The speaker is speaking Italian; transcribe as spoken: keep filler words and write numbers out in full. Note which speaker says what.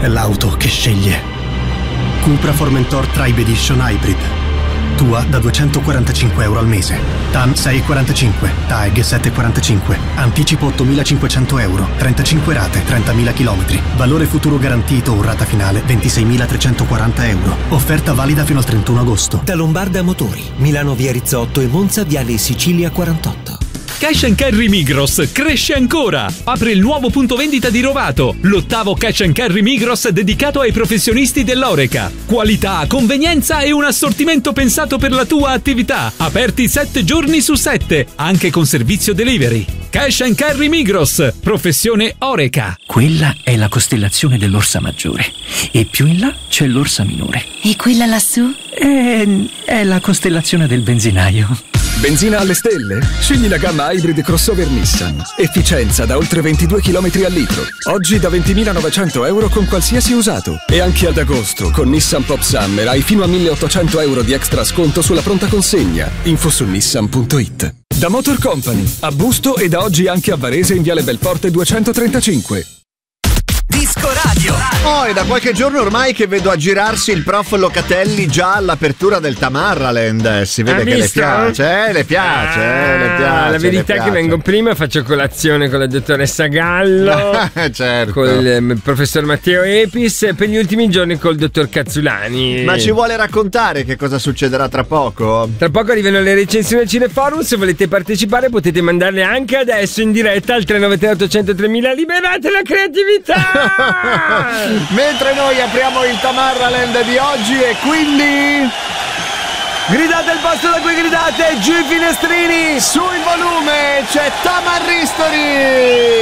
Speaker 1: è l'auto che sceglie. Cupra Formentor Tribe Edition Hybrid. Tua da duecentoquarantacinque euro al mese. T A M sei virgola quarantacinque, T A E G sette virgola quarantacinque, anticipo ottomilacinquecento euro, trentacinque rate, trentamila chilometri. Valore futuro garantito o rata finale ventiseimilatrecentoquaranta euro. Offerta valida fino al trentuno agosto.
Speaker 2: Da Lombarda Motori, Milano via Rizzotto e Monza viale Sicilia quarantotto.
Speaker 3: Cash and Carry Migros cresce ancora. Apre il nuovo punto vendita di Rovato, l'ottavo Cash and Carry Migros dedicato ai professionisti dell'Oreca. Qualità, convenienza e un assortimento pensato per la tua attività. Aperti sette giorni su sette, anche con servizio delivery. Cash and Carry Migros, professione Oreca.
Speaker 4: Quella è la costellazione dell'Orsa Maggiore e più in là c'è l'Orsa Minore.
Speaker 5: E quella lassù?
Speaker 4: È, è la costellazione del benzinaio.
Speaker 6: Benzina alle stelle? Scegli la gamma Hybrid Crossover Nissan. Efficienza da oltre ventidue chilometri al litro. Oggi da ventimilanovecento euro con qualsiasi usato. E anche ad agosto con Nissan Pop Summer hai fino a milleottocento euro di extra sconto sulla pronta consegna. Info su nissan punto it. Da Motor Company, a Busto e da oggi anche a Varese in Viale Belforte duecentotrentacinque.
Speaker 2: Disco Radio.
Speaker 7: Oh, è da qualche giorno ormai che vedo aggirarsi il prof Locatelli già all'apertura del Tamarraland. Si vede
Speaker 8: Hai
Speaker 7: che
Speaker 8: visto?
Speaker 7: le piace, eh, le piace, eh, le piace.
Speaker 8: La verità
Speaker 7: le
Speaker 8: è che vengo prima e faccio colazione con la dottoressa Gallo,
Speaker 7: certo.
Speaker 8: con il, il professor Matteo Epis e per gli ultimi giorni col dottor Cazzulani.
Speaker 7: Ma ci vuole raccontare che cosa succederà tra poco?
Speaker 8: Tra poco arrivano le recensioni al Cineforum. Se volete partecipare potete mandarle anche adesso in diretta al tre nove tre otto zero zero tremila. Liberate la creatività!
Speaker 7: Mentre noi apriamo il Tamarraland di oggi e quindi
Speaker 8: gridate il posto da cui gridate, giù i finestrini,
Speaker 7: sul volume c'è Tamarristori.